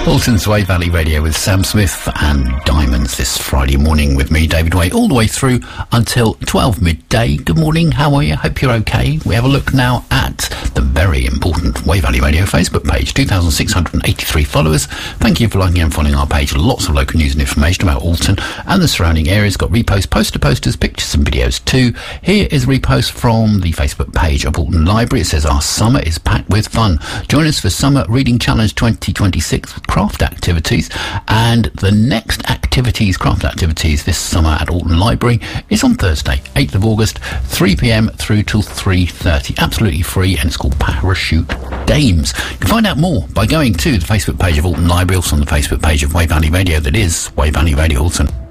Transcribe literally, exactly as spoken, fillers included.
Alton's Way Valley Radio with Sam Smith and Diamonds this Friday morning with me, David Way, all the way through until twelve midday. Good morning, how are you? Hope you're okay. We have a look now at the very important Way Valley Radio Facebook page, two thousand six hundred eighty-three followers. Thank you for liking and following our page. Lots of local news and information about Alton and the surrounding areas. Got reposts, poster posters, pictures and videos too. Here is a repost from the Facebook page of Alton Library. It says, our summer is packed with fun. Join us for Summer Reading Challenge twenty twenty-six with craft activities, and the next activities, craft activities this summer at Alton Library is on Thursday, eighth of August, three p.m. through till three thirty. Absolutely free, and it's called Parachute Dames. You can find out more by going to the Facebook page of Alton Library, also on the Facebook page of Way Valley Radio, that is Way Valley Radio Alton.